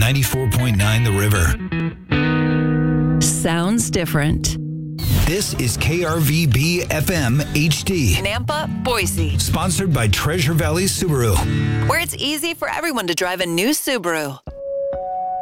94.9 The River. Sounds different. This is KRVB FM HD. Nampa, Boise. Sponsored by Treasure Valley Subaru. Where it's easy for everyone to drive a new Subaru.